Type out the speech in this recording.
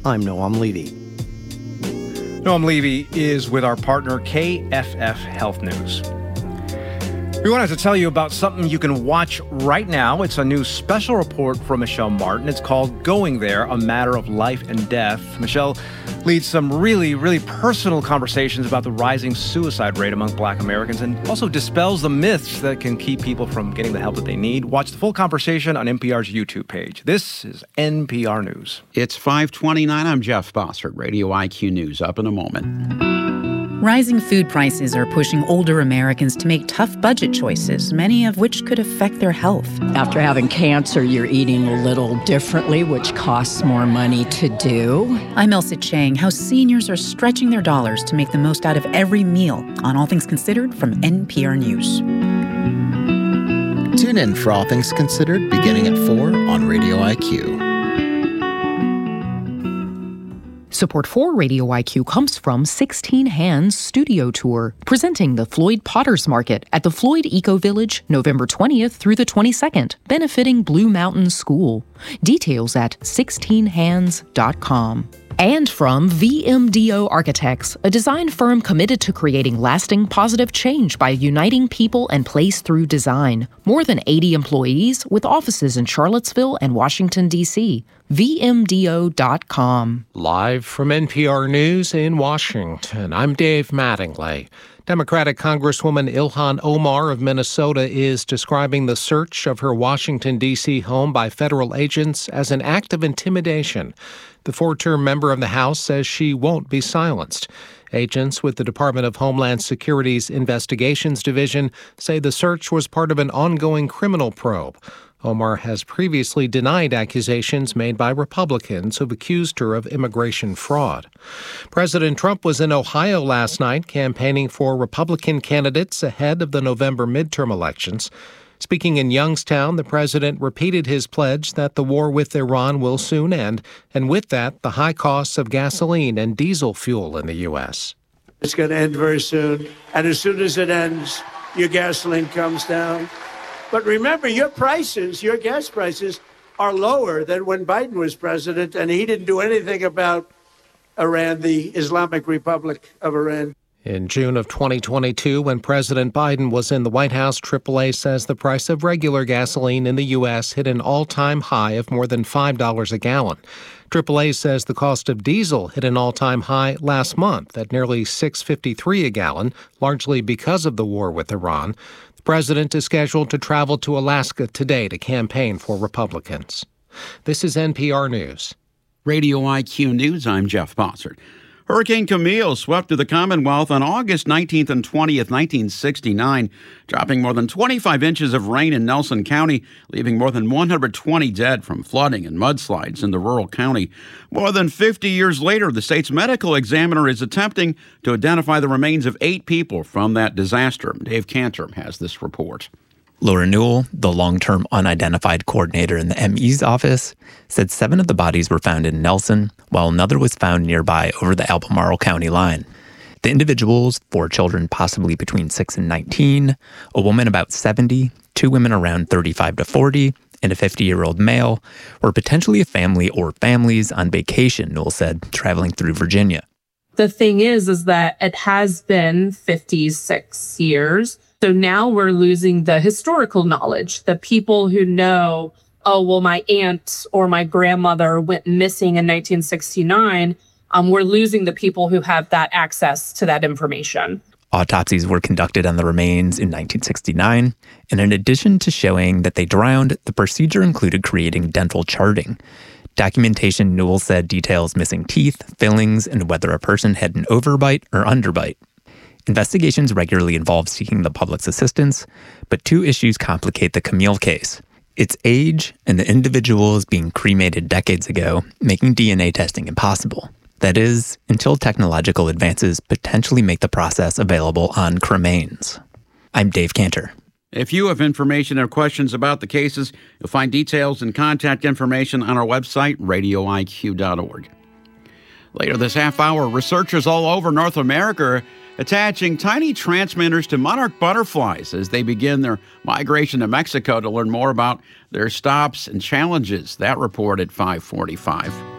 I'm Noam Levy. Noam Levy is with our partner KFF Health News. We wanted to tell you about something you can watch right now. It's a new special report from Michelle Martin. It's called Going There, A Matter of Life and Death. Michelle leads some really, really personal conversations about the rising suicide rate among Black Americans and also dispels the myths that can keep people from getting the help that they need. Watch the full conversation on NPR's YouTube page. This is NPR News. It's 5:29. I'm Jeff Bossert. Radio IQ News up in a moment. Rising food prices are pushing older Americans to make tough budget choices, many of which could affect their health. After having cancer, you're eating a little differently, which costs more money to do. I'm Elsa Chang. How seniors are stretching their dollars to make the most out of every meal on All Things Considered from NPR News. Tune in for All Things Considered beginning at 4 on Radio IQ. Support for Radio IQ comes from 16 Hands Studio Tour, presenting the Floyd Potters Market at the Floyd Eco Village, November 20th through the 22nd, benefiting Blue Mountain School. Details at 16hands.com. And from VMDO Architects, a design firm committed to creating lasting positive change by uniting people and place through design. More than 80 employees with offices in Charlottesville and Washington, D.C. VMDO.com. Live from NPR News in Washington, I'm Dave Mattingly. Democratic Congresswoman Ilhan Omar of Minnesota is describing the search of her Washington, D.C. home by federal agents as an act of intimidation. The four-term member of the House says she won't be silenced. Agents with the Department of Homeland Security's Investigations Division say the search was part of an ongoing criminal probe. Omar has previously denied accusations made by Republicans who've accused her of immigration fraud. President Trump was in Ohio last night campaigning for Republican candidates ahead of the November midterm elections. Speaking in Youngstown, the president repeated his pledge that the war with Iran will soon end, and with that, the high costs of gasoline and diesel fuel in the U.S. It's going to end very soon, and as soon as it ends, your gasoline comes down. But remember, your gas prices, are lower than when Biden was president, and he didn't do anything about Iran, the Islamic Republic of Iran. In June of 2022, when President Biden was in the White House, AAA says the price of regular gasoline in the U.S. hit an all-time high of more than $5 a gallon. AAA says the cost of diesel hit an all-time high last month at nearly $6.53 a gallon, largely because of the war with Iran. The president is scheduled to travel to Alaska today to campaign for Republicans. This is NPR News. Radio IQ News, I'm Jeff Bossert. Hurricane Camille swept through the Commonwealth on August 19th and 20th, 1969, dropping more than 25 inches of rain in Nelson County, leaving more than 120 dead from flooding and mudslides in the rural county. More than 50 years later, the state's medical examiner is attempting to identify the remains of 8 people from that disaster. Dave Cantor has this report. Laura Newell, the long-term unidentified coordinator in the ME's office, said 7 of the bodies were found in Nelson, while another was found nearby over the Albemarle County line. The individuals, 4 children possibly between 6 and 19, a woman about 70, 2 women around 35 to 40, and a 50-year-old male, were potentially a family or families on vacation, Newell said, traveling through Virginia. The thing is that it has been 56 years. So now we're losing the historical knowledge, the people who know, oh, well, my aunt or my grandmother went missing in 1969. We're losing the people who have that access to that information. Autopsies were conducted on the remains in 1969, and in addition to showing that they drowned, the procedure included creating dental charting. Documentation, Newell said, details missing teeth, fillings, and whether a person had an overbite or underbite. Investigations regularly involve seeking the public's assistance, but 2 issues complicate the Camille case. Its age and the individuals being cremated decades ago, making DNA testing impossible. That is, until technological advances potentially make the process available on cremains. I'm Dave Cantor. If you have information or questions about the cases, you'll find details and contact information on our website, radioiq.org. Later this half hour, researchers all over North America are attaching tiny transmitters to monarch butterflies as they begin their migration to Mexico to learn more about their stops and challenges. That report at 5:45.